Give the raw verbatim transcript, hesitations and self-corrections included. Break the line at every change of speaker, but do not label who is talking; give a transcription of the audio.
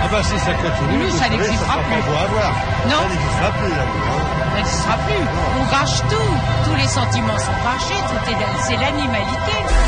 bah si ça continue,
Nous, ça
vous savez,
n'existera
sera
plus.
pas beau à voir.
Non.
Ça n'existera plus là.
Ça n'existera plus. On gâche tout. Tous les sentiments sont gâchés. Tout est, c'est l'animalité.